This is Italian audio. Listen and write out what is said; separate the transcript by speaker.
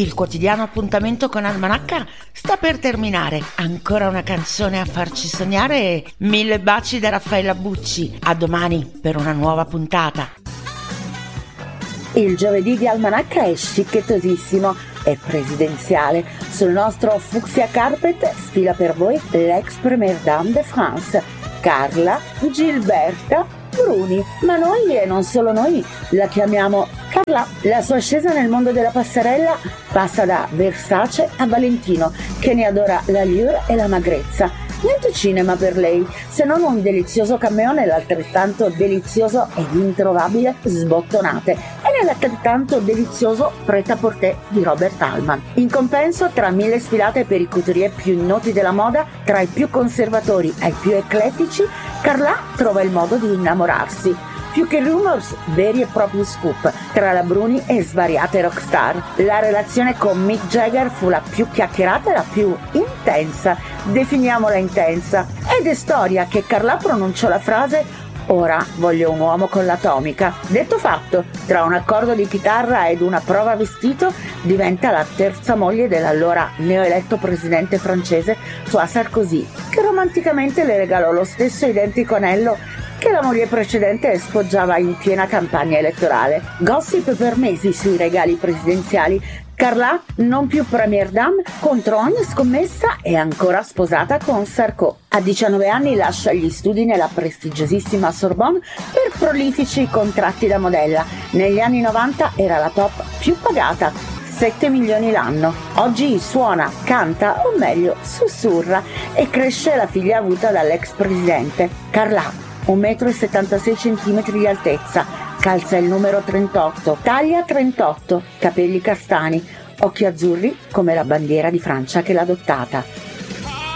Speaker 1: Il quotidiano appuntamento con Almanacca sta per terminare. Ancora una canzone a farci sognare e 1000 baci da Raffaella Bucci. A domani per una nuova puntata.
Speaker 2: Il giovedì di Almanacca è scicchettosissimo e presidenziale. Sul nostro fucsia carpet sfila per voi l'ex première dame de France, Carla Gilberta Bruni. Ma noi, e non solo noi, la chiamiamo Carla. La sua ascesa nel mondo della passerella passa da Versace a Valentino, che ne adora l'allure e la magrezza. Niente cinema per lei, se non un delizioso cameo nell'altrettanto delizioso ed introvabile Sbottonate e nell'altrettanto delizioso Prêt-à-porter di Robert Altman. In compenso, tra 1000 sfilate per i couturier più noti della moda, tra i più conservatori ai più eclettici, Carla trova il modo di innamorarsi. Più che rumors, veri e propri scoop tra la Bruni e svariate rockstar. La relazione con Mick Jagger fu la più chiacchierata e la più intensa, definiamola intensa. Ed è storia che Carla pronunciò la frase «Ora voglio un uomo con l'atomica». Detto fatto, tra un accordo di chitarra ed una prova vestito, diventa la terza moglie dell'allora neoeletto presidente francese François Sarkozy, che romanticamente le regalò lo stesso identico anello che la moglie precedente sfoggiava in piena campagna elettorale. Gossip per mesi sui regali presidenziali. Carla, non più première dame, contro ogni scommessa, è ancora sposata con Sarko. A 19 anni lascia gli studi nella prestigiosissima Sorbonne per prolifici contratti da modella. Negli anni 90 era la top più pagata, 7 milioni l'anno. Oggi suona, canta, o meglio sussurra, e cresce la figlia avuta dall'ex presidente. Carla, 1,76 m di altezza, calza il numero 38, taglia 38, capelli castani, occhi azzurri come la bandiera di Francia che l'ha adottata.